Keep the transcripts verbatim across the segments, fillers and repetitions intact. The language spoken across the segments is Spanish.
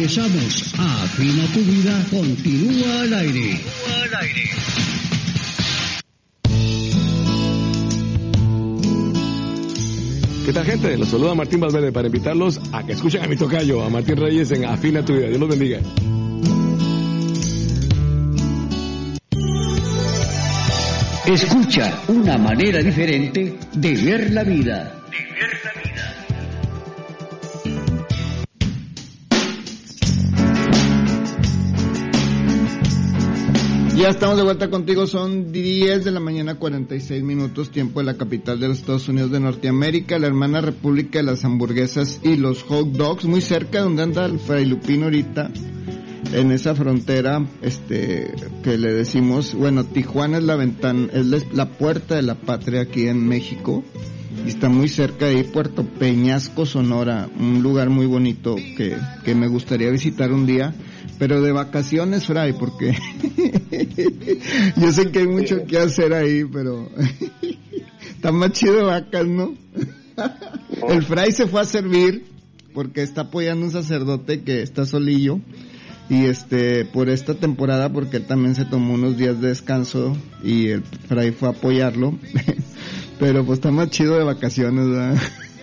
Regresamos a Afina tu Vida, continúa al aire. Continúa al aire. ¿Qué tal, gente? Los saluda Martín Valverde para invitarlos a que escuchen a mi tocayo, a Martín Reyes en Afina tu Vida. Dios los bendiga. Escucha una manera diferente de ver la vida. De ver la vida. Ya estamos de vuelta contigo, son diez de la mañana, cuarenta y seis minutos, tiempo de la capital de los Estados Unidos de Norteamérica, la hermana república de las hamburguesas y los hot dogs, muy cerca donde anda el Fray Lupino ahorita, en esa frontera, este, que le decimos, bueno, Tijuana es la ventana, es la puerta de la patria aquí en México, y está muy cerca de ahí, Puerto Peñasco, Sonora, un lugar muy bonito que, que me gustaría visitar un día, pero de vacaciones, Fray, porque yo sé que hay mucho que hacer ahí, pero está más chido de vacas, ¿no? El Fray se fue a servir porque está apoyando un sacerdote que está solillo, y este, por esta temporada, porque él también se tomó unos días de descanso y el Fray fue a apoyarlo, pero pues está más chido de vacaciones, ¿verdad?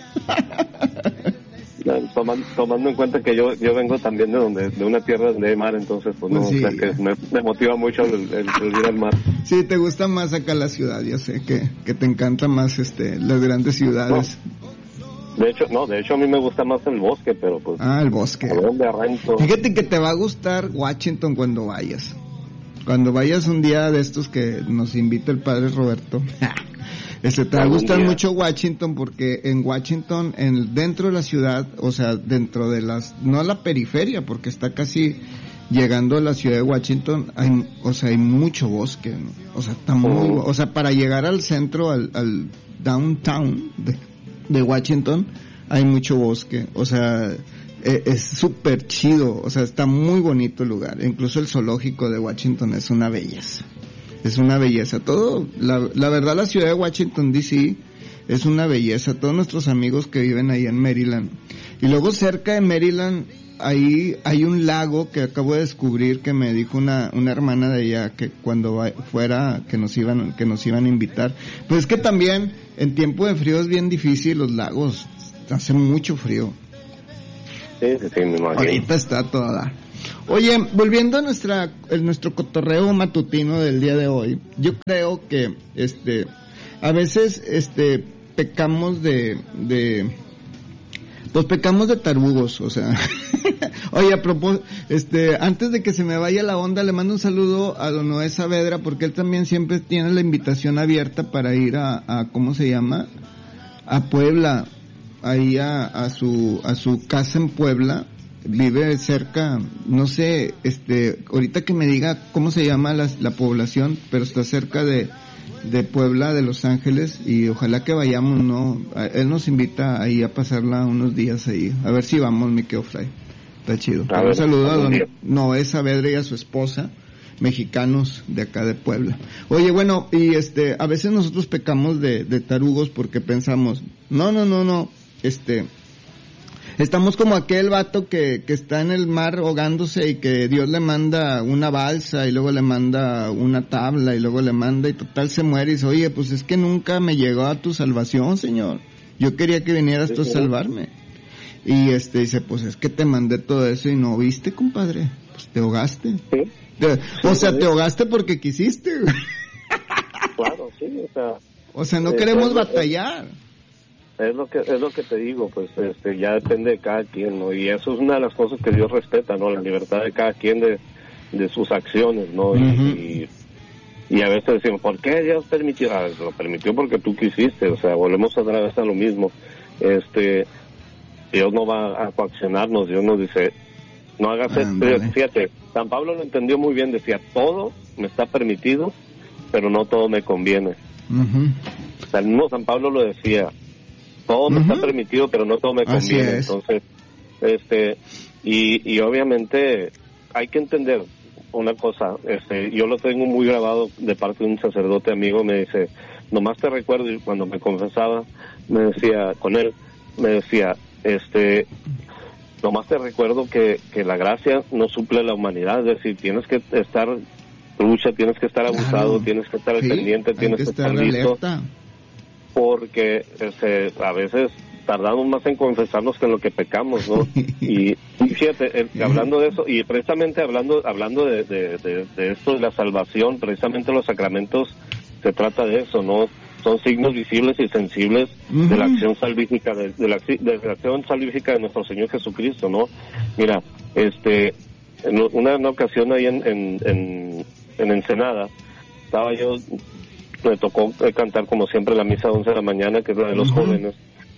Tomando, tomando en cuenta que yo yo vengo también de donde de una tierra donde hay mar, entonces pues no, sí. O sea, que me, me motiva mucho el, el, el ir al mar. Sí, te gusta más acá la ciudad, yo sé que que te encanta más este las grandes ciudades. No. De hecho, no, de hecho a mí me gusta más el bosque, pero pues... Ah, el bosque. ¿Dónde arranco? Fíjate que te va a gustar Washington cuando vayas. Cuando vayas un día de estos que nos invita el padre Roberto. Este, te va a gustar mucho Washington porque en Washington, en dentro de la ciudad, o sea, dentro de las, no la periferia, porque está casi llegando a la ciudad de Washington, hay, o sea, hay mucho bosque, ¿no? O sea, está muy, o sea, para llegar al centro, al, al downtown de, de Washington, hay mucho bosque, o sea, eh, es súper chido, o sea, está muy bonito el lugar, incluso el zoológico de Washington es una belleza. Es una belleza. Todo, la, la verdad, la ciudad de Washington D C es una belleza. Todos nuestros amigos que viven ahí en Maryland. Y luego cerca de Maryland, ahí hay un lago que acabo de descubrir que me dijo una, una hermana de allá que cuando va, fuera, que nos iban, que nos iban a invitar. Pues es que también en tiempo de frío es bien difícil los lagos. Hace mucho frío. Sí, sí, sí, me imagino. Ahorita está toda. Oye, volviendo a nuestra, a nuestro cotorreo matutino del día de hoy, yo creo que, este, a veces, este, pecamos de, de, pues pecamos de tarugos, o sea, oye, a propósito, este, antes de que se me vaya la onda, le mando un saludo a don Noé Saavedra, porque él también siempre tiene la invitación abierta para ir a, a ¿cómo se llama? A Puebla, ahí a, a su, a su casa en Puebla. Vive cerca, no sé, este, ahorita que me diga cómo se llama la, la población, pero está cerca de, de Puebla, de Los Ángeles, y ojalá que vayamos, ¿no? Él nos invita ahí a pasarla unos días ahí, a ver si vamos, mi querido Fray. Está chido. Un saludo a don Noé Saavedra y a su esposa, mexicanos de acá de Puebla. Oye, bueno, y este, a veces nosotros pecamos de, de tarugos porque pensamos, no, no, no, no, este... Estamos como aquel vato que, que está en el mar ahogándose y que Dios le manda una balsa y luego le manda una tabla y luego le manda y total se muere y dice, oye, pues es que nunca me llegó a tu salvación, Señor. Yo quería que vinieras tú a salvarme. Y este dice, pues es que te mandé todo eso y no viste, compadre. Pues te ahogaste. Sí. Te, o sea, te ahogaste porque quisiste. Claro, sí, o sea. O sea, no queremos batallar. Es lo que es lo que te digo, pues este ya depende de cada quien, ¿no? Y eso es una de las cosas que Dios respeta, ¿no? La libertad de cada quien de, de sus acciones, ¿no? Uh-huh. Y, y a veces decimos, ¿por qué Dios permitió? Ah, lo permitió porque tú quisiste, o sea, volvemos otra vez a lo mismo. Este, Dios no va a coaccionarnos, Dios nos dice, no hagas esto. Vale. Fíjate, San Pablo lo entendió muy bien, decía, todo me está permitido, pero no todo me conviene. Uh-huh. O sea, el mismo San Pablo lo decía, todo me uh-huh. está permitido, pero no todo me conviene. Entonces, este, y, y obviamente hay que entender una cosa, este, yo lo tengo muy grabado de parte de un sacerdote amigo, me dice, nomás te recuerdo, y cuando me confesaba, me decía, con él, me decía, este, nomás te recuerdo que, que la gracia no suple la humanidad, es decir, tienes que estar lucha, tienes que estar abusado, claro. tienes que estar al sí, pendiente, tienes que, que estar, estar listo, alerta. Porque este, a veces tardamos más en confesarnos que en lo que pecamos, ¿no? y, y fíjate, eh, hablando de eso, y precisamente hablando hablando de, de, de, de esto de la salvación, precisamente los sacramentos se trata de eso, ¿no? Son signos visibles y sensibles uh-huh. de la acción salvífica de, de, la, de la acción salvífica de nuestro Señor Jesucristo, ¿no? Mira, este, en una, una ocasión ahí en, en, en, en Ensenada, estaba yo, me tocó cantar como siempre la misa a once de la mañana, que es la de los uh-huh. jóvenes,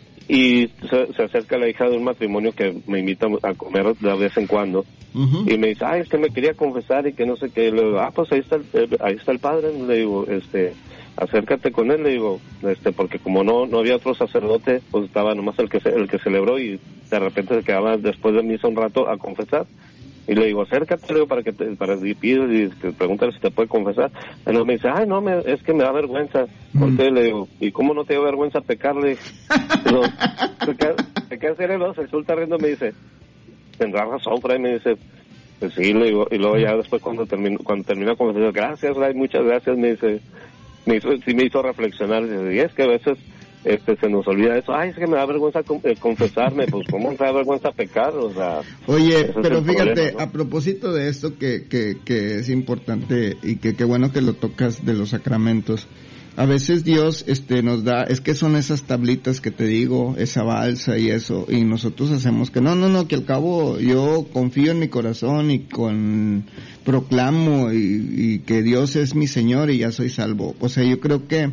y se, se acerca la hija de un matrimonio que me invita a comer de vez en cuando, uh-huh. y me dice, ay, es que me quería confesar y que no sé qué, y le digo, ah, pues ahí está el, ahí está el padre, le digo, este... acércate con él, le digo, este, porque como no no había otro sacerdote, pues estaba nomás el que el que celebró y de repente se quedaba después de misa un rato a confesar. Y le digo, acércate, le digo, para que te, para y pides y que pregúntale si te puede confesar. Y luego me dice, ay, no, me, es que me da vergüenza. ¿Por qué? Le digo, ¿y cómo no te da vergüenza pecarle? No, se queda, se queda serio, se resulta riendo, me dice, tendrá razón, Fray, me dice, pues sí, le digo, y luego ya después cuando termino, cuando termina con confesar, gracias, Fray, muchas gracias, me dice, me hizo, sí me hizo reflexionar, y es que a veces este se nos olvida eso, ay, es que me da vergüenza confesarme, pues cómo me da vergüenza pecar, o sea... Oye, pero fíjate, problema, ¿no? A propósito de esto que, que, que es importante y que qué bueno que lo tocas de los sacramentos, a veces Dios este nos da, es que son esas tablitas que te digo, esa balsa y eso, y nosotros hacemos que no, no, no, que al cabo yo confío en mi corazón y con proclamo y, y que Dios es mi Señor y ya soy salvo. O sea, yo creo que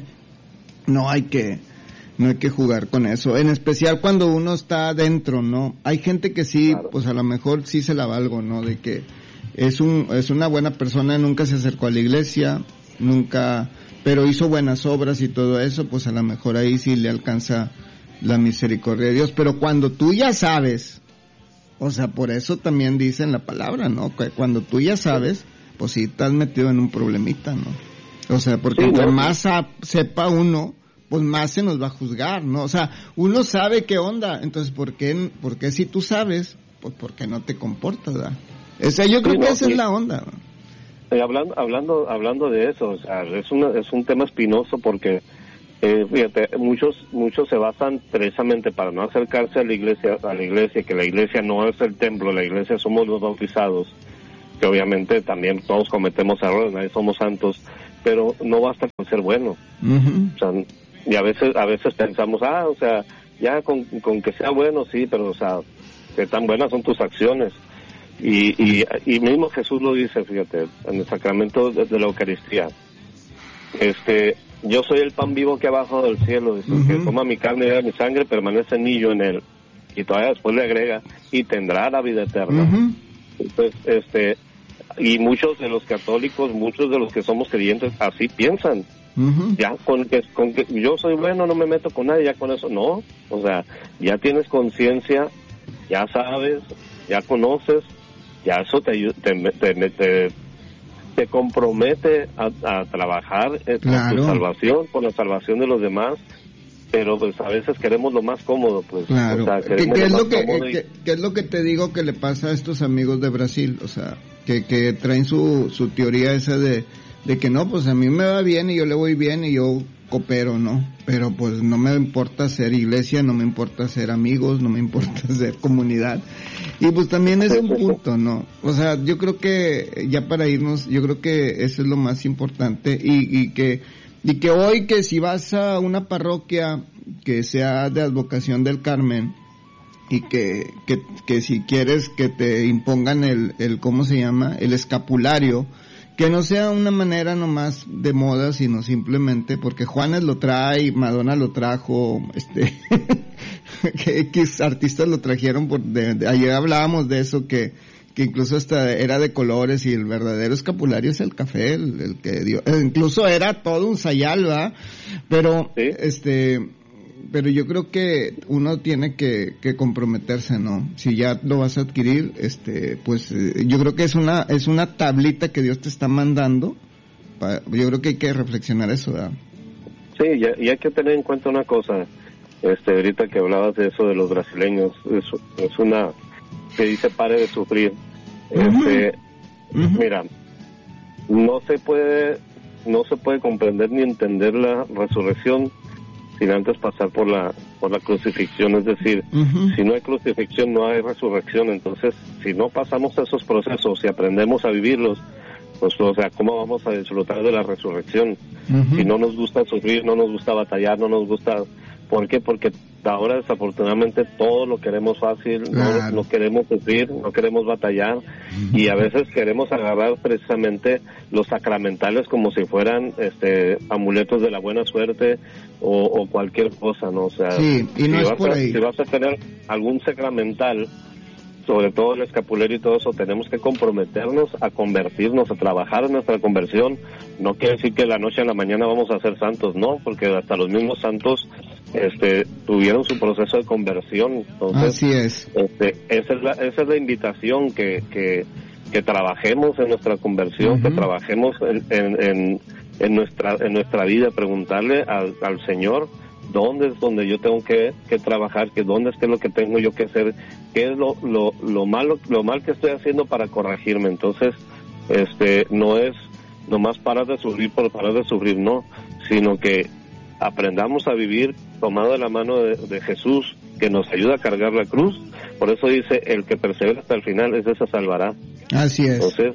no hay que no hay que jugar con eso, en especial cuando uno está adentro, ¿no? Hay gente que sí, claro. Pues a lo mejor sí se la valgo, ¿no? De que es un es una buena persona, nunca se acercó a la iglesia, nunca, pero hizo buenas obras y todo eso, pues a lo mejor ahí sí le alcanza la misericordia de Dios. Pero cuando tú ya sabes, o sea, por eso también dice en la palabra, ¿no? Que cuando tú ya sabes, pues sí estás metido en un problemita, ¿no? O sea, porque sí, entre ¿no? más a, sepa uno, pues más se nos va a juzgar, ¿no? O sea, uno sabe qué onda, entonces, ¿por qué, por qué si tú sabes? Pues porque no te comportas, ¿verdad? O sea, yo creo sí, que no, esa sí. es la onda, ¿no? Eh, hablando hablando hablando de eso, o sea, es una, es un tema espinoso porque eh, fíjate, muchos muchos se basan precisamente para no acercarse a la iglesia a la iglesia que la iglesia no es el templo, la iglesia somos los bautizados, que obviamente también todos cometemos errores, nadie somos santos, pero no basta con ser bueno. Uh-huh. O sea, y a veces a veces pensamos, ah, o sea, ya con con que sea bueno sí, pero o sea, que tan buenas son tus acciones. Y, y, y mismo Jesús lo dice, fíjate, en el sacramento de, de la Eucaristía. Este, yo soy el pan vivo que ha bajado del cielo, dice, uh-huh. que toma mi carne y beba mi sangre, permanece en mí, yo en él. Y todavía después le agrega, y tendrá la vida eterna. Uh-huh. Entonces, este, y muchos de los católicos, muchos de los que somos creyentes, así piensan. Uh-huh. Ya con que, con que yo soy bueno, no me meto con nadie, ya con eso, no. O sea, ya tienes conciencia, ya sabes, ya conoces, ya eso te te, te, te, te compromete a, a trabajar eh, claro. por tu salvación, por la salvación de los demás, pero pues a veces queremos lo más cómodo, pues. Claro. O sea, ¿Qué, qué, es lo que, y... ¿qué, ¿Qué es lo que te digo que le pasa a estos amigos de Brasil? O sea, que, que traen su, su teoría esa de, de que no, pues a mí me va bien y yo le voy bien y yo coopero, ¿no? Pero pues no me importa ser iglesia, no me importa ser amigos, no me importa ser comunidad. Y pues también es un punto, ¿no? O sea, yo creo que, ya para irnos, yo creo que eso es lo más importante y, y que, y que hoy que si vas a una parroquia que sea de Advocación del Carmen y que, que, que si quieres que te impongan el, el, ¿cómo se llama? El escapulario, que no sea una manera nomás de moda, sino simplemente porque Juanes lo trae, Madonna lo trajo, este, que X artistas lo trajeron por, de, de, ayer hablábamos de eso, que, que incluso hasta era de colores y el verdadero escapulario es el café, el, el que dio, incluso era todo un sayal, ¿verdad? Pero, ¿sí? este, pero yo creo que uno tiene que, que comprometerse, ¿no? Si ya lo vas a adquirir, este, pues eh, yo creo que es una es una tablita que Dios te está mandando. Pa, yo creo que hay que reflexionar eso, ¿verdad? Sí, y, y hay que tener en cuenta una cosa. Este, ahorita que hablabas de eso de los brasileños, es, es una que dice pare de sufrir. Este, uh-huh. Mira, no se puede, no se puede comprender ni entender la resurrección sin antes pasar por la por la crucifixión. Es decir, uh-huh. si no hay crucifixión no hay resurrección. Entonces, si no pasamos esos procesos y aprendemos a vivirlos, pues, o sea, ¿cómo vamos a disfrutar de la resurrección? Uh-huh. Si no nos gusta sufrir, no nos gusta batallar, no nos gusta... ¿Por qué? Porque ahora desafortunadamente todo lo queremos fácil, claro. no, no queremos sufrir, no queremos batallar, uh-huh. y a veces queremos agarrar precisamente los sacramentales como si fueran este amuletos de la buena suerte o, o cualquier cosa, ¿no? O sea, sí, y no si, es vas por a, ahí. si vas a tener algún sacramental, sobre todo el escapulario y todo eso, tenemos que comprometernos a convertirnos, a trabajar en nuestra conversión. No quiere decir que de la noche a la mañana vamos a ser santos, no, porque hasta los mismos santos este tuvieron su proceso de conversión. Entonces, así es. Este, esa es la, esa es la invitación, que, que, que trabajemos en nuestra conversión, uh-huh. que trabajemos en, en, en, en nuestra en nuestra vida, preguntarle al, al Señor dónde es donde yo tengo que, que trabajar, que dónde es que es lo que tengo yo que hacer, qué es lo, lo, lo malo, lo mal que estoy haciendo para corregirme. Entonces, este, no es nomás parar de sufrir por parar de sufrir, no, sino que aprendamos a vivir tomado de la mano de, de Jesús, que nos ayuda a cargar la cruz. Por eso dice, el que persevera hasta el final, ese se salvará. Así es. Entonces,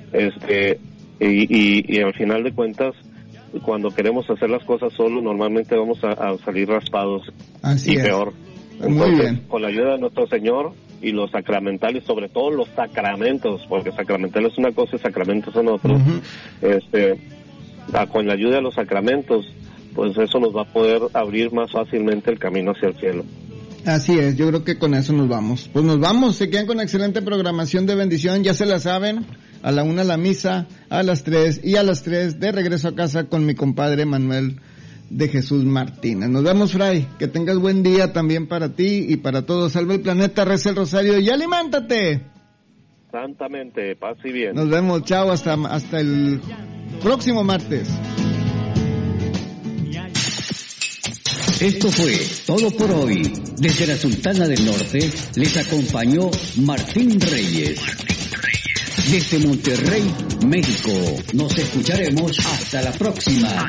este, y, y, y al final de cuentas, cuando queremos hacer las cosas solo, normalmente vamos a, a salir raspados. Así y es. Peor. Entonces, muy bien. Con la ayuda de nuestro Señor y los sacramentales, sobre todo los sacramentos, porque sacramental es una cosa y sacramentos son otros, uh-huh. este, a, con la ayuda de los sacramentos, pues eso nos va a poder abrir más fácilmente el camino hacia el cielo. Así es, yo creo que con eso nos vamos. Pues nos vamos, se quedan con excelente programación de bendición, ya se la saben. A la una la misa, a las tres y a las tres de regreso a casa con mi compadre Manuel de Jesús Martínez. Nos vemos, Fray, que tengas buen día también para ti y para todos. Salve el planeta, reza el rosario y aliméntate. Santamente, paz y bien. Nos vemos, chao, hasta, hasta el próximo martes. Esto fue todo por hoy. Desde la Sultana del Norte les acompañó Martín Reyes. Desde Monterrey, México. Nos escucharemos hasta la próxima. Hasta la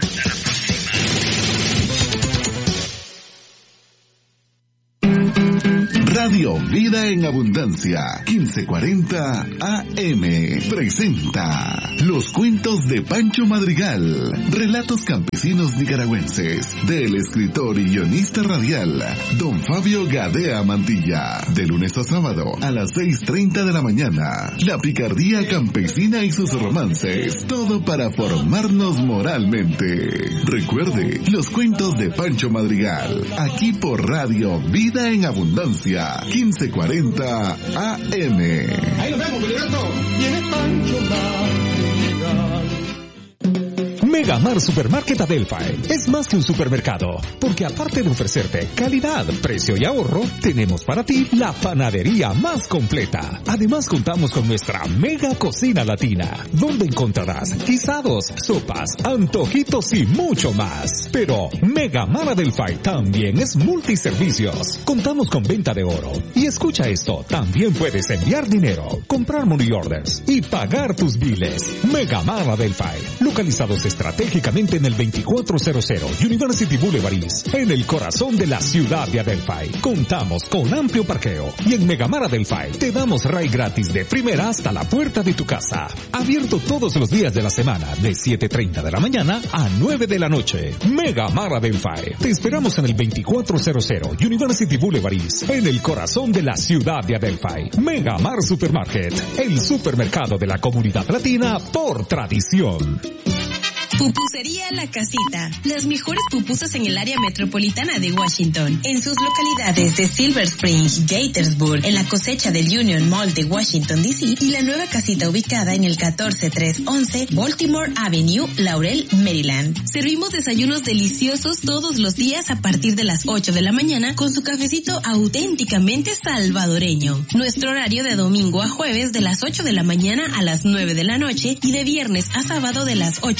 próxima. Radio Vida en Abundancia, quince cuarenta A M, presenta Los Cuentos de Pancho Madrigal, relatos campesinos nicaragüenses, del escritor y guionista radial, don Fabio Gadea Mantilla, de lunes a sábado a las seis treinta de la mañana. La picardía campesina y sus romances, todo para formarnos moralmente. Recuerde, Los Cuentos de Pancho Madrigal, aquí por Radio Vida en Abundancia, quince cuarenta A M. Ahí nos vemos, Peligroso. Viene Pancho Madrigal. Megamar Supermarket Adelphi es más que un supermercado, porque aparte de ofrecerte calidad, precio y ahorro, tenemos para ti la panadería más completa. Además contamos con nuestra mega cocina latina, donde encontrarás guisados, sopas, antojitos y mucho más. Pero Megamar Adelphi también es multiservicios. Contamos con venta de oro. Y escucha esto, también puedes enviar dinero, comprar money orders y pagar tus biles. Megamar Adelphi, localizados estratégicamente en el veinticuatro cero cero University Boulevard East, en el corazón de la ciudad de Adelphi. Contamos con amplio parqueo y en Megamar Adelphi te damos ray gratis de primera hasta la puerta de tu casa. Abierto todos los días de la semana de siete treinta de la mañana a nueve de la noche. Megamar Adelphi. Te esperamos en el veinticuatro cero cero University Boulevard East, en el corazón de la ciudad de Adelphi. Megamar Supermarket, el supermercado de la comunidad latina por tradición. Pupusería La Casita. Las mejores pupusas en el área metropolitana de Washington. En sus localidades de Silver Spring, Gaithersburg, en la cosecha del Union Mall de Washington, D C y la nueva casita ubicada en el catorce trescientos once Baltimore Avenue, Laurel, Maryland. Servimos desayunos deliciosos todos los días a partir de las ocho de la mañana con su cafecito auténticamente salvadoreño. Nuestro horario de domingo a jueves de las ocho de la mañana a las nueve de la noche y de viernes a sábado de las ocho de la mañana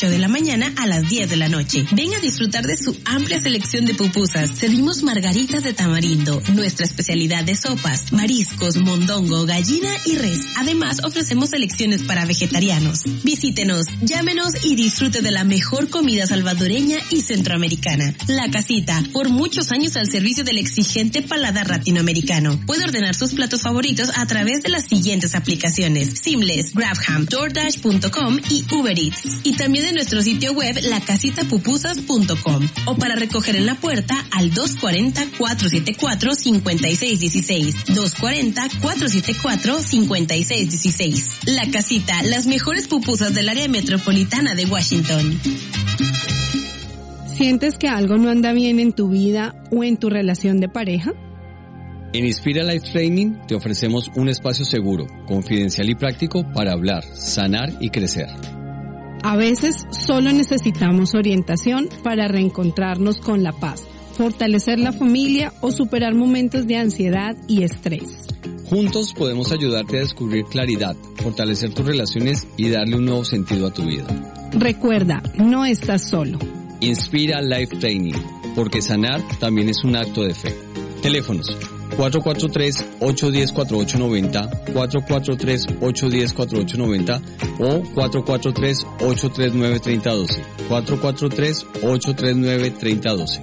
mañana a las diez de la noche. Ven a disfrutar de su amplia selección de pupusas. Servimos margaritas de tamarindo, nuestra especialidad de sopas, mariscos, mondongo, gallina y res. Además, ofrecemos selecciones para vegetarianos. Visítenos, llámenos y disfrute de la mejor comida salvadoreña y centroamericana. La Casita, por muchos años al servicio del exigente paladar latinoamericano. Puede ordenar sus platos favoritos a través de las siguientes aplicaciones: Seamless, Grabham, DoorDash punto com y Uber Eats. Y también en nuestro sitio web la casita pupusas punto com, o para recoger en la puerta al dos cuatro cero, cuatro siete cuatro, cinco seis uno seis, dos cuatro cero, cuatro siete cuatro, cinco seis uno seis. La Casita, las mejores pupusas del área metropolitana de Washington. ¿Sientes que algo no anda bien en tu vida o en tu relación de pareja? En Inspira Life Training te ofrecemos un espacio seguro, confidencial y práctico para hablar, sanar y crecer. A veces solo necesitamos orientación para reencontrarnos con la paz, fortalecer la familia o superar momentos de ansiedad y estrés. Juntos podemos ayudarte a descubrir claridad, fortalecer tus relaciones y darle un nuevo sentido a tu vida. Recuerda, no estás solo. Inspira Life Training, porque sanar también es un acto de fe. Teléfonos: cuatro cuatro tres, ocho uno cero, cuatro ocho nueve cero, cuatro cuatro tres, ocho uno cero, cuatro ocho nueve cero o cuatro cuatro tres, ocho tres nueve, tres cero uno dos, cuatro cuatro tres, ocho tres nueve, tres cero uno dos.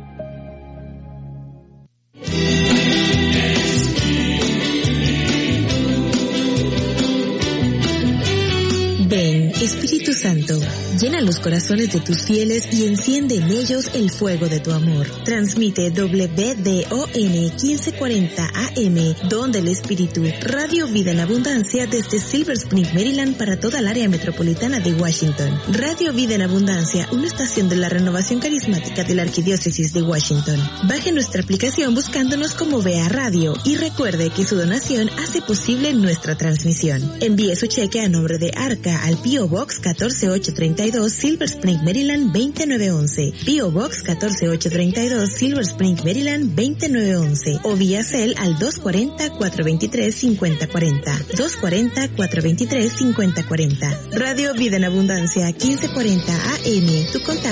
Ven, Espíritu Santo, llena los corazones de tus fieles y enciende en ellos el fuego de tu amor. Transmite W D O N quince cuarenta A M, Don del Espíritu, Radio Vida en Abundancia desde Silver Spring, Maryland, para toda el área metropolitana de Washington. Radio Vida en Abundancia, una estación de la renovación carismática de la Arquidiócesis de Washington. Baje nuestra aplicación buscándonos como V A Radio y recuerde que su donación hace posible nuestra transmisión. Envíe su cheque a nombre de Arca al P O Box catorce mil ochocientos treinta y dos, Silver Spring, Maryland veinte mil novecientos once, P O Box catorce mil ochocientos treinta y dos, Silver Spring, Maryland veinte mil novecientos once, o vía Cel al dos cuatro cero, cuatro dos tres, cinco cero cuatro cero, dos cuatro cero, cuatro dos tres, cinco cero cuatro cero. Radio Vida en Abundancia quince cuarenta A M, tu contacto